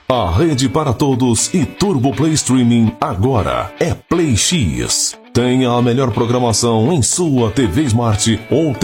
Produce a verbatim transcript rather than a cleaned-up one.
A rede para todos e Turbo Play Streaming agora é Play X. Tenha a melhor programação em sua T V Smart ou